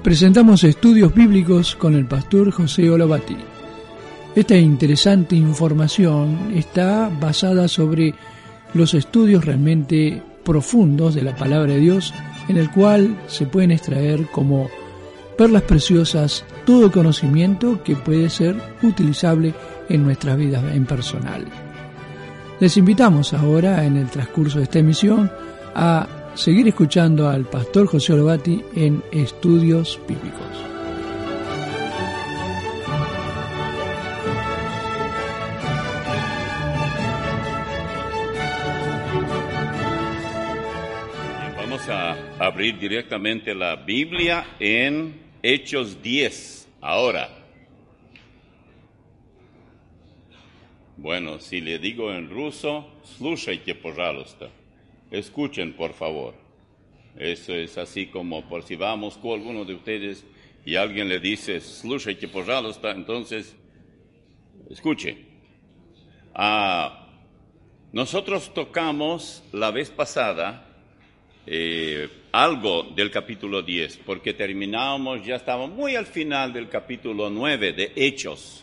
presentamos estudios bíblicos con el pastor José Olobati. Esta interesante información está basada sobre los estudios realmente profundos de la palabra de Dios, en el cual se pueden extraer como perlas preciosas todo conocimiento que puede ser utilizable en nuestras vidas en personal. Les invitamos ahora, en el transcurso de esta emisión, a seguir escuchando al pastor José Olobati en Estudios Bíblicos. Vamos a abrir directamente la Biblia en Hechos 10. Ahora, bueno, si le digo en ruso, слушайте, пожалуйста. Escuchen, por favor. Eso es así como por si vamos con alguno de ustedes y alguien le dice, слушайте, пожалуйста, entonces, escuche. Nosotros tocamos la vez pasada algo del capítulo 10, porque ya estábamos muy al final del capítulo 9 de Hechos.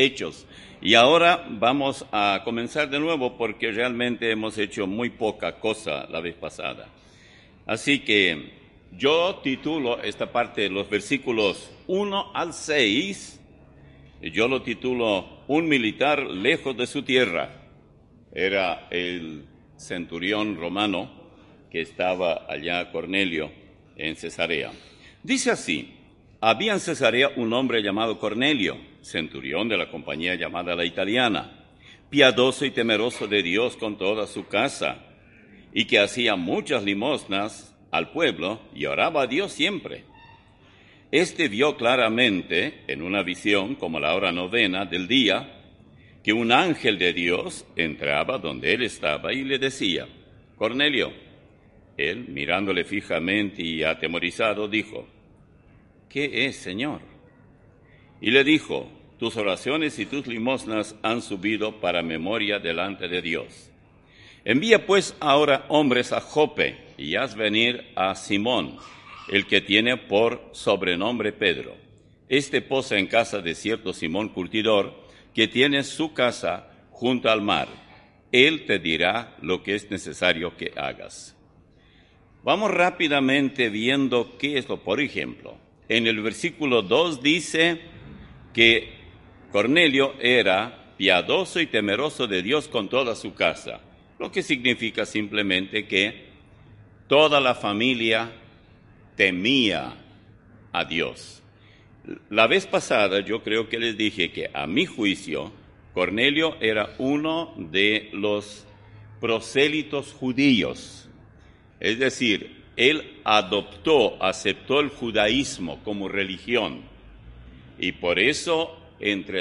Y ahora vamos a comenzar de nuevo porque realmente hemos hecho muy poca cosa la vez pasada. Así que yo titulo esta parte de los versículos 1 al 6, yo lo titulo Un militar lejos de su tierra. Era el centurión romano que estaba allá, Cornelio, en Cesarea. Dice así: había en Cesarea un hombre llamado Cornelio, centurión de la compañía llamada La Italiana, piadoso y temeroso de Dios con toda su casa, y que hacía muchas limosnas al pueblo y oraba a Dios siempre. Este vio claramente, en una visión como la hora 9 del día, que un ángel de Dios entraba donde él estaba y le decía: Cornelio. Él, mirándole fijamente y atemorizado, dijo: ¿qué es, Señor? Y le dijo: tus oraciones y tus limosnas han subido para memoria delante de Dios. Envía pues ahora hombres a Jope y haz venir a Simón, el que tiene por sobrenombre Pedro. Este posa en casa de cierto Simón curtidor, que tiene su casa junto al mar. Él te dirá lo que es necesario que hagas. Vamos rápidamente viendo qué es lo, por ejemplo. En el versículo 2 dice que Cornelio era piadoso y temeroso de Dios con toda su casa, lo que significa simplemente que toda la familia temía a Dios. La vez pasada yo creo que les dije que a mi juicio Cornelio era uno de los prosélitos judíos. Es decir, él aceptó el judaísmo como religión. Y por eso, entre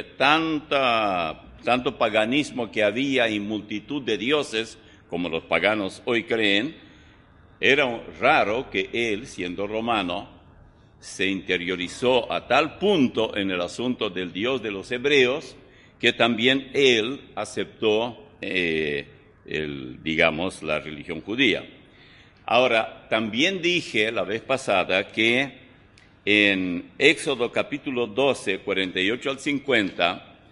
tanto paganismo que había y multitud de dioses, como los paganos hoy creen, era raro que él, siendo romano, se interiorizó a tal punto en el asunto del Dios de los hebreos, que también él aceptó, la religión judía. Ahora, también dije la vez pasada que en Éxodo capítulo 12, 48 al 50,